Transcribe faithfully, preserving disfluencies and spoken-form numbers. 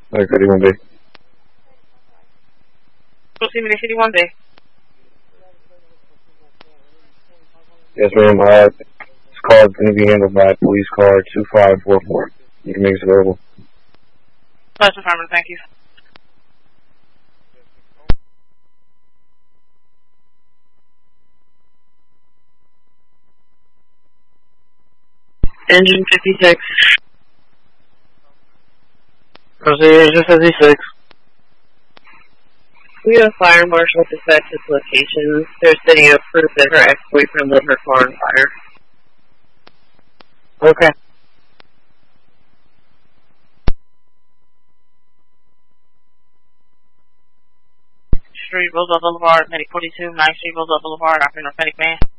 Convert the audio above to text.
Like thirty-one B. C B D fifty-one B. Yes, ma'am. Uh, this call is going to be handled by police car two five four four. You can make it available. That's affirmative, thank you. Engine fifty-six. Proceed, Engine fifty-six. We have a fire marshal dispatch this location. They're sitting up proof that her ex-boyfriend lit her car on fire. Okay. Street, Roosevelt Boulevard, Medic forty-two, ninth Street, Roosevelt Boulevard, African Northpedic man.